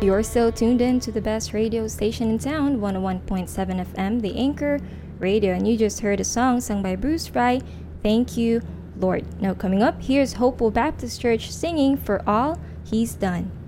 You're still tuned in to the best radio station in town, 101.7 FM, The Anchor Radio, and you just heard a song sung by Bruce Fry, Thank You, Lord. Now coming up, here's Hopeful Baptist Church singing For All He's Done.